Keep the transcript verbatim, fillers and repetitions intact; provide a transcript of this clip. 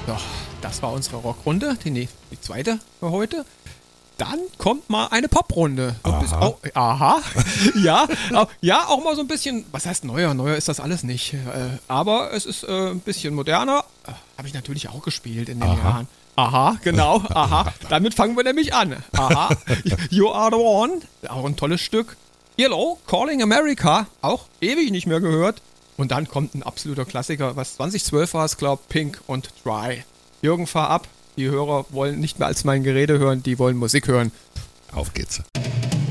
So, das war unsere Rockrunde, die, nee, die zweite für heute. Dann kommt mal eine Poprunde. So ein bisschen- Aha. Oh, aha. ja, au- ja, auch mal so ein bisschen, was heißt neuer? Neuer ist das alles nicht. Äh, aber es ist äh, ein bisschen moderner. Äh, Habe ich natürlich auch gespielt in den Aha. Jahren. Aha, genau, aha. Damit fangen wir nämlich an. Aha. You Are the One, auch ein tolles Stück. Yellow, Calling America, auch ewig nicht mehr gehört. Und dann kommt ein absoluter Klassiker, was zwanzig zwölf war es, glaube ich, Pink und Try. Jürgen, fahr ab. Die Hörer wollen nicht mehr als mein Gerede hören, die wollen Musik hören. Auf geht's.